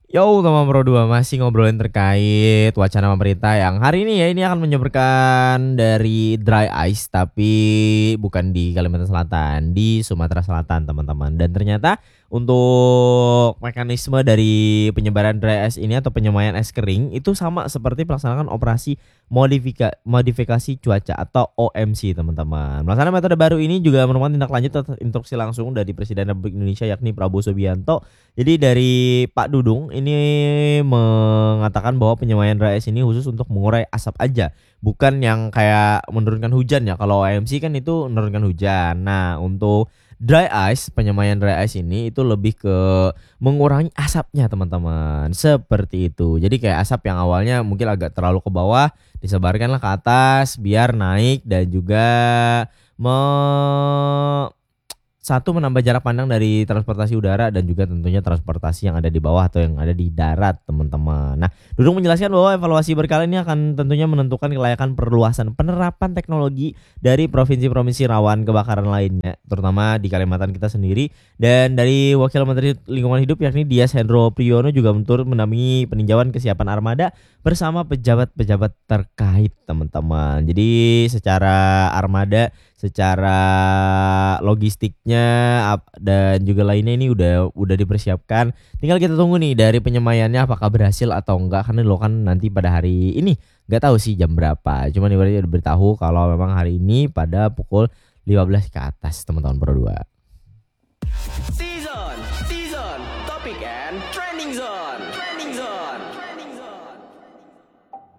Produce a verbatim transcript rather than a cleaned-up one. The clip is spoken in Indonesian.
Yo, teman Pro dua masih ngobrolin terkait wacana pemerintah yang hari ini ya ini akan menyeberkan dari dry ice tapi bukan di Kalimantan Selatan, di Sumatera Selatan, teman-teman. Dan ternyata untuk mekanisme dari penyebaran dry ice ini atau penyemaian es kering itu sama seperti pelaksanaan operasi modifika, modifikasi cuaca atau O M C, teman-teman. Melaksanakan metode baru ini juga merupakan tindak lanjut atas instruksi langsung dari Presiden Republik Indonesia yakni Prabowo Subianto. Jadi dari Pak Dudung ini mengatakan bahwa penyemaian dry ice ini khusus untuk mengurai asap aja, bukan yang kayak menurunkan hujan ya. Kalau O M C kan itu menurunkan hujan. Nah, untuk dry ice, penyemaian dry ice ini itu lebih ke mengurangi asapnya, teman-teman. Seperti itu. Jadi kayak asap yang awalnya mungkin agak terlalu ke bawah, disebarkanlah ke atas biar naik dan juga me satu menambah jarak pandang dari transportasi udara dan juga tentunya transportasi yang ada di bawah atau yang ada di darat, teman-teman. Nah, Dudung menjelaskan bahwa evaluasi berkala ini akan tentunya menentukan kelayakan perluasan penerapan teknologi dari provinsi-provinsi rawan kebakaran lainnya, terutama di Kalimantan kita sendiri. Dan dari Wakil Menteri Lingkungan Hidup yakni Dias Hendro Priyono juga turut mendampingi peninjauan kesiapan armada bersama pejabat-pejabat terkait, teman-teman. Jadi secara armada, secara logistiknya dan juga lainnya ini udah udah dipersiapkan. Tinggal kita tunggu nih dari penyemaiannya apakah berhasil atau enggak, karena lo kan nanti pada hari ini nggak tahu sih jam berapa. Cuman ibaratnya udah beritahu kalau memang hari ini pada pukul lima belas ke atas, teman-teman berdua. Season, season, topik and trending zone.